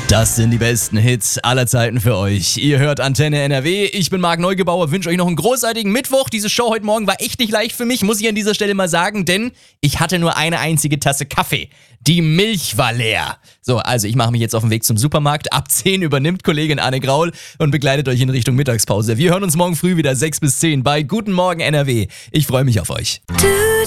Das sind die besten Hits aller Zeiten für euch. Ihr hört Antenne NRW. Ich bin Marc Neugebauer, wünsche euch noch einen großartigen Mittwoch. Diese Show heute Morgen war echt nicht leicht für mich, muss ich an dieser Stelle mal sagen, denn ich hatte nur eine einzige Tasse Kaffee. Die Milch war leer. So, also ich mache mich jetzt auf den Weg zum Supermarkt. Ab 10 übernimmt Kollegin Anne Graul und begleitet euch in Richtung Mittagspause. Wir hören uns morgen früh wieder 6 bis 10 bei Guten Morgen NRW. Ich freue mich auf euch.